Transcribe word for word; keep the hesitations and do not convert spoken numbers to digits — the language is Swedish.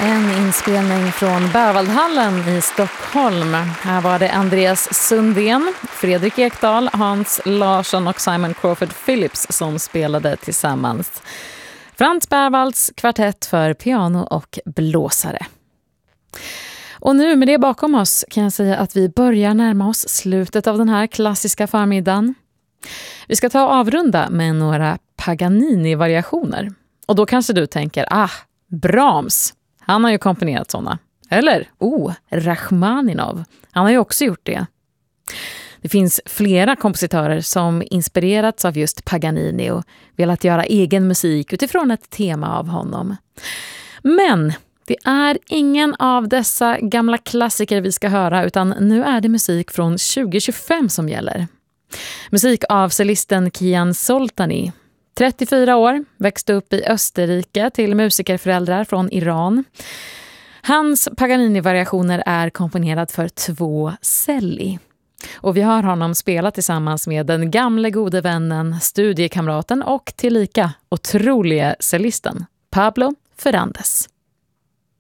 En inspelning från Berwaldhallen i Stockholm. Här var det Andreas Sundén, Fredrik Ekdahl, Hans Larsson och Simon Crawford Phillips som spelade tillsammans. Franz Berwalds kvartett för piano och blåsare. Och nu med det bakom oss kan jag säga att vi börjar närma oss slutet av den här klassiska förmiddagen. Vi ska ta och avrunda med några Paganini-variationer. Och då kanske du tänker, ah, Brahms. Han har ju komponerat sådana. Eller, oh, Rachmaninov. Han har ju också gjort det. Det finns flera kompositörer som inspirerats av just Paganini och velat göra egen musik utifrån ett tema av honom. Men det är ingen av dessa gamla klassiker vi ska höra, utan nu är det musik från tjugo tjugofem som gäller. Musik av cellisten Kian Soltani. trettiofyra år, växte upp i Österrike till musikerföräldrar från Iran. Hans Paganini-variationer är komponerad för två celli. Och vi har honom spela tillsammans med den gamle gode vännen, studiekamraten och tillika otroliga cellisten Pablo Ferrandes.